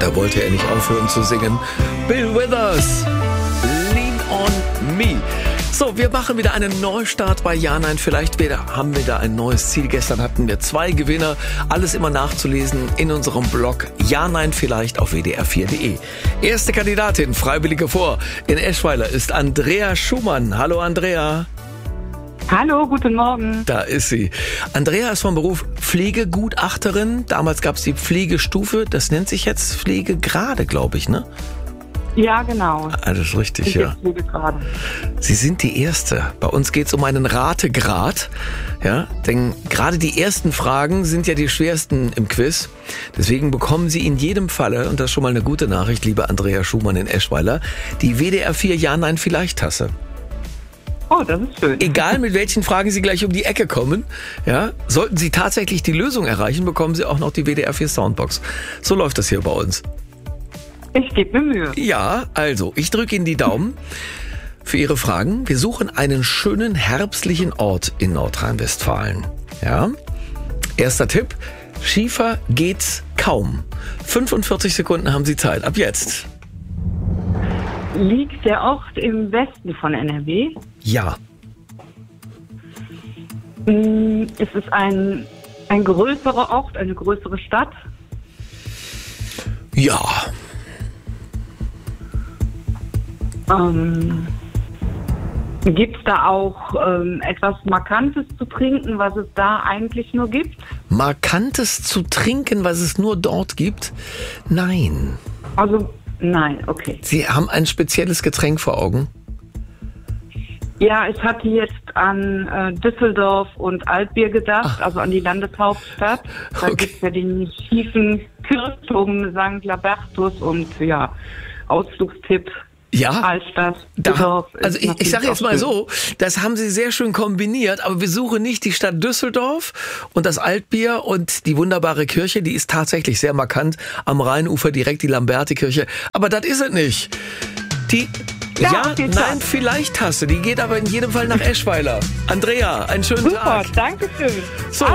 Da wollte er nicht aufhören zu singen. Bill Withers, Lean on Me. So, wir machen wieder einen Neustart bei Ja, Nein, Vielleicht. Haben wir da ein neues Ziel. Gestern hatten wir 2 Gewinner. Alles immer nachzulesen in unserem Blog Ja, Nein, Vielleicht auf wdr4.de. Erste Kandidatin, Freiwillige vor in Eschweiler ist Andrea Schumann. Hallo Andrea. Hallo, guten Morgen. Da ist sie. Andrea ist vom Beruf Pflegegutachterin. Damals gab es die Pflegestufe. Das nennt sich jetzt Pflegegrade, glaube ich, ne? Ja, genau. Alles richtig, ja. Sie sind die Erste. Bei uns geht es um einen Rategrad. Ja, denn gerade die ersten Fragen sind ja die schwersten im Quiz. Deswegen bekommen Sie in jedem Falle, und das ist schon mal eine gute Nachricht, liebe Andrea Schumann in Eschweiler, die WDR 4 Ja, Nein, Vielleicht-Tasse. Oh, das ist schön. Egal mit welchen Fragen Sie gleich um die Ecke kommen, ja, sollten Sie tatsächlich die Lösung erreichen, bekommen Sie auch noch die WDR 4 Soundbox. So läuft das hier bei uns. Ich gebe mir Mühe. Ja, also, ich drücke Ihnen die Daumen für Ihre Fragen. Wir suchen einen schönen herbstlichen Ort in Nordrhein-Westfalen. Ja? Erster Tipp, schiefer geht's kaum. 45 Sekunden haben Sie Zeit, ab jetzt. Liegt der Ort im Westen von NRW? Ja. Ist es ein größerer Ort, eine größere Stadt? Ja. Gibt es da auch etwas Markantes zu trinken, was es da eigentlich nur gibt? Markantes zu trinken, was es nur dort gibt? Nein. Also, nein, okay. Sie haben ein spezielles Getränk vor Augen? Ja, ich hatte jetzt an Düsseldorf und Altbier gedacht, also an die Landeshauptstadt. Da gibt es ja den schiefen Kirchturm St. Labertus und ja, Ausflugstipp. Ja, Altstadt, Düsseldorf. Also ich sage jetzt mal so, das haben Sie sehr schön kombiniert, aber wir suchen nicht die Stadt Düsseldorf und das Altbier und die wunderbare Kirche, die ist tatsächlich sehr markant, am Rheinufer direkt die Lamberti-Kirche, aber das ist es nicht. Die Ja, Nein, Vielleicht Tasse, die geht aber in jedem Fall nach Eschweiler. Andrea, einen schönen Tag. Super, danke schön. So.